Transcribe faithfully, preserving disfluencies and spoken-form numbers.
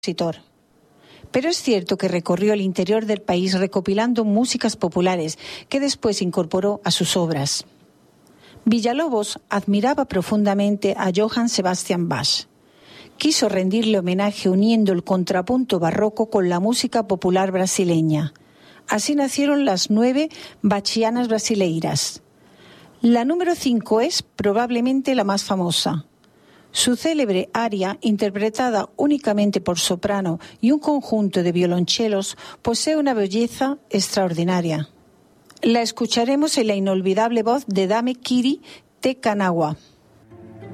compositor. Pero es cierto que recorrió el interior del país recopilando músicas populares que después incorporó a sus obras. Villalobos admiraba profundamente a Johann Sebastian Bach. Quiso rendirle homenaje uniendo el contrapunto barroco con la música popular brasileña. Así nacieron las nueve bachianas brasileiras. La número cinco es probablemente la más famosa. Su célebre aria, interpretada únicamente por soprano y un conjunto de violonchelos, posee una belleza extraordinaria. La escucharemos en la inolvidable voz de Dame Kiri Te Kanawa.